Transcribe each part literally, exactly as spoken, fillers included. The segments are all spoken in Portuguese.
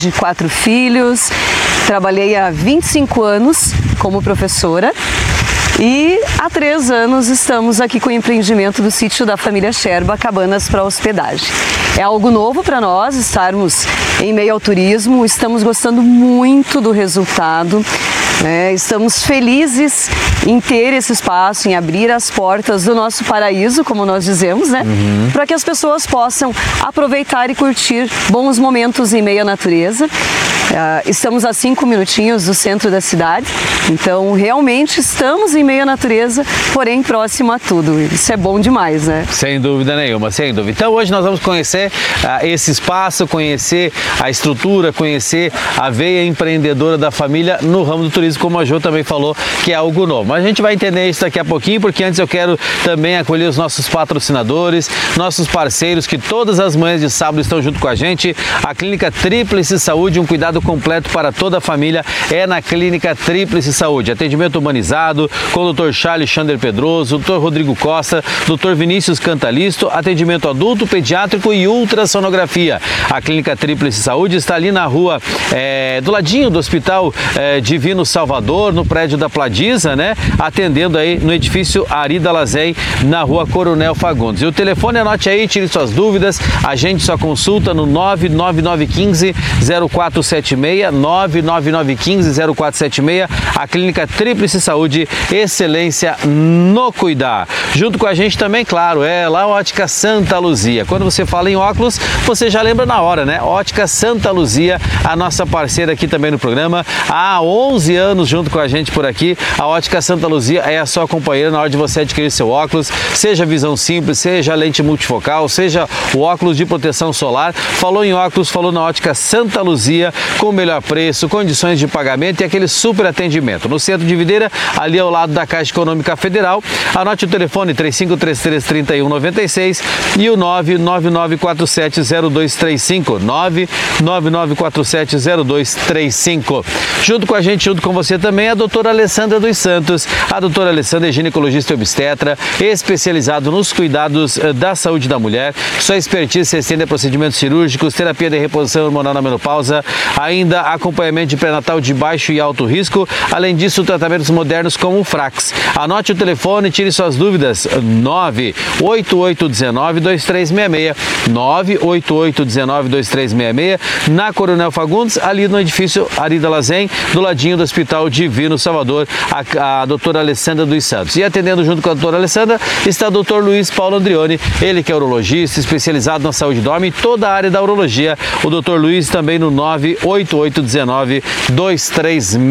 De quatro filhos, trabalhei há vinte e cinco anos como professora e há três anos estamos aqui com o empreendimento do sítio da família Scherba, cabanas para hospedagem. É algo novo para nós estarmos em meio ao turismo, estamos gostando muito do resultado. É, estamos felizes em ter esse espaço, em abrir as portas do nosso paraíso, como nós dizemos, né? Uhum. Para que as pessoas possam aproveitar e curtir bons momentos em meio à natureza. Uh, estamos a cinco minutinhos do centro da cidade, então realmente estamos em meio à natureza, porém próximo a tudo. Isso é bom demais, né? Sem dúvida nenhuma, sem dúvida. Então hoje nós vamos conhecer uh, esse espaço, conhecer a estrutura, conhecer a veia empreendedora da família no ramo do turismo, como a Jo também falou, que é algo novo. Mas a gente vai entender isso daqui a pouquinho, porque antes eu quero também acolher os nossos patrocinadores, nossos parceiros que todas as manhãs de sábado estão junto com a gente. A Clínica Tríplice Saúde, um cuidado completo para toda a família é na Clínica Tríplice Saúde. Atendimento humanizado com o doutor Charles Chander Pedroso, doutor Rodrigo Costa, doutor Vinícius Cantalisto, atendimento adulto, pediátrico e ultrassonografia. A Clínica Tríplice Saúde está ali na rua, é, do ladinho do Hospital é, Divino Salvador, no prédio da Pladiza, né? Atendendo aí no edifício Arida Lazen, na rua Coronel Fagundes. E o telefone, anote aí, tire suas dúvidas, agende sua consulta no nove nove nove um cinco zero quatro sete seis, nove nove nove um cinco zero quatro sete seis. A Clínica Tríplice Saúde, excelência no cuidar. Junto com a gente também, claro, é lá a Ótica Santa Luzia. Quando você fala em óculos, você já lembra na hora, né? Ótica Santa Luzia, a nossa parceira aqui também no programa, há onze anos junto com a gente por aqui. A Ótica Santa Luzia é a sua companheira na hora de você adquirir seu óculos, seja visão simples, seja lente multifocal, seja o óculos de proteção solar. Falou em óculos, falou na Ótica Santa Luzia, com o melhor preço, condições de pagamento e aquele super atendimento. No centro de Videira, ali ao lado da Caixa Econômica Federal. Anote o telefone três cinco três três, três um nove seis e o nove nove nove quatro sete zero dois três cinco, nove nove nove quatro sete zero dois três cinco. Junto com a gente, junto com você também, a doutora Alessandra dos Santos. A doutora Alessandra é ginecologista e obstetra, especializado nos cuidados da saúde da mulher. Sua expertise se estende a procedimentos cirúrgicos, terapia de reposição hormonal na menopausa, ainda acompanhamento de pré-natal de baixo e alto risco, além disso, tratamentos modernos como o Frax. Anote o telefone e tire suas dúvidas, nove oito oito um nove, dois três seis seis, nove oito oito um nove, dois três seis seis, na Coronel Fagundes, ali no edifício Arida Lazen, do ladinho do Hospital Divino Salvador, a, a doutora Alessandra dos Santos. E atendendo junto com a doutora Alessandra está o doutor Luiz Paulo Andrioni, ele que é urologista, especializado na saúde do homem e toda a área da urologia. O doutor Luiz também no nove oito oito um nove, dois três seis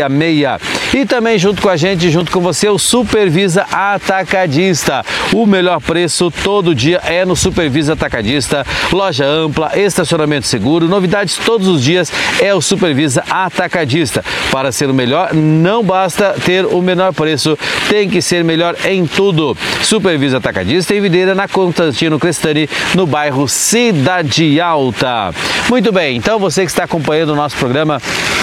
seis. E também junto com a gente, junto com você, o Supervisa Atacadista. O melhor preço todo dia é no Supervisa Atacadista. Loja ampla, estacionamento seguro, novidades todos os dias é o Supervisa Atacadista. Para ser o melhor, não basta ter o menor preço, tem que ser melhor em tudo. Supervisa Atacadista em Videira, na Constantino Crestani, no bairro Cidade Alta. Muito bem, então você que está acompanhando o nosso programa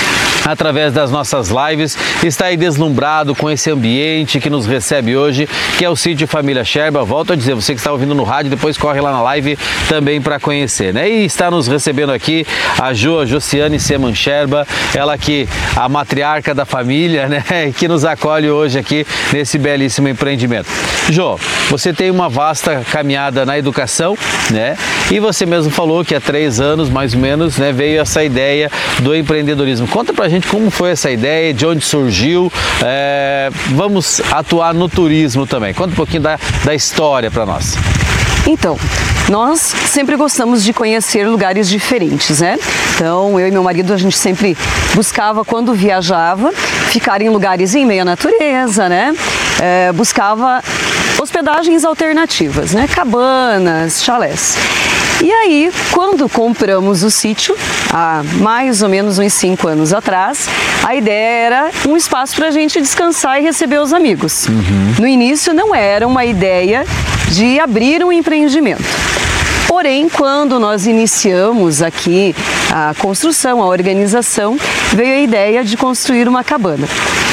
através das nossas lives, está aí deslumbrado com esse ambiente que nos recebe hoje, que é o sítio Família Scherba. Volto a dizer, você que está ouvindo no rádio, depois corre lá na live também para conhecer, né? E está nos recebendo aqui a Jo, a Josiane Seman Scherba, ela que a matriarca da família, né? Que nos acolhe hoje aqui nesse belíssimo empreendimento. Jo, você tem uma vasta caminhada na educação, né? E você mesmo falou que há três anos, mais ou menos, né, veio essa ideia do empreendedorismo. Conta pra gente como foi essa ideia, de onde surgiu. É, vamos atuar no turismo também. Conta um pouquinho da, da história para nós. Então, nós sempre gostamos de conhecer lugares diferentes, né? Então, eu e meu marido, a gente sempre buscava, quando viajava, ficar em lugares em meio à natureza, né? É, buscava hospedagens alternativas, né? Cabanas, chalés. E aí, quando compramos o sítio, há mais ou menos uns cinco anos atrás, a ideia era um espaço para a gente descansar e receber os amigos. Uhum. No início não era uma ideia de abrir um empreendimento. Porém, quando nós iniciamos aqui a construção, a organização, veio a ideia de construir uma cabana.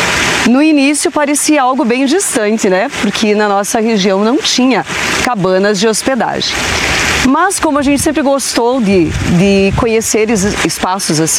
No início parecia algo bem distante, né? Porque na nossa região não tinha cabanas de hospedagem. Mas como a gente sempre gostou de, de conhecer es- espaços assim,